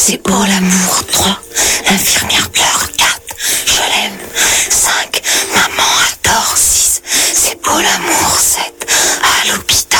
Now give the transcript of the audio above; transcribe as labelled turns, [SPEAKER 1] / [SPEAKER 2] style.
[SPEAKER 1] c'est beau l'amour. 3, l'infirmière pleure. 4, je l'aime. 5, maman adore. 6, c'est beau l'amour. 7, à l'hôpital.